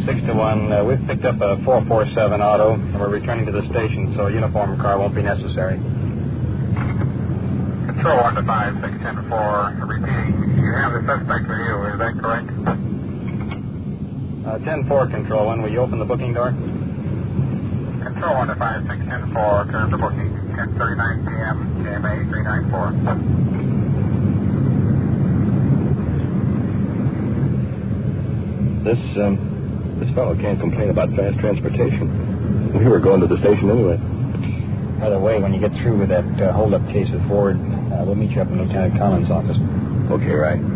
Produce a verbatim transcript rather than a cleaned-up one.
six to one. Uh, we've picked up a four four seven auto, and we're returning to the station, so a uniform car won't be necessary. Control one to five, six ten four. Repeating, you have the suspect with you, is that correct? Uh, ten four, Control one. Will you open the booking door? Control one to five, six ten four. Turn to booking. ten thirty-nine p.m. K M A three nine four. This, um, this fellow can't complain about fast transportation. We were going to the station anyway. By the way, when you get through with that uh, hold-up case with Ford, uh, we'll meet you up in Lieutenant Collins' office. Okay, right.